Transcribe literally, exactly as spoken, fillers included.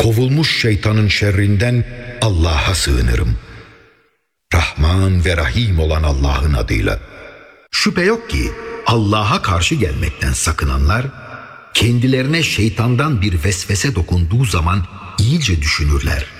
kovulmuş şeytanın şerrinden Allah'a sığınırım. Rahman ve Rahim olan Allah'ın adıyla. Şüphe yok ki Allah'a karşı gelmekten sakınanlar, kendilerine şeytandan bir vesvese dokunduğu zaman iyice düşünürler.